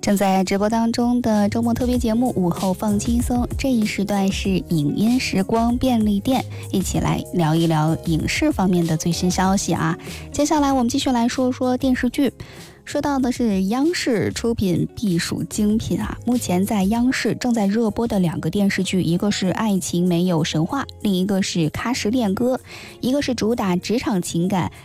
正在直播当中的周末特别节目午后放轻松，这一时段是影音时光便利店，一起来聊一聊影视方面的最新消息啊。接下来我们继续来说说电视剧，说到的是央视出品必属精品啊。目前在央视正在热播的2个电视剧，一个是《爱情没有神话》，另一个是《喀什恋歌》，一个是主打职场情感，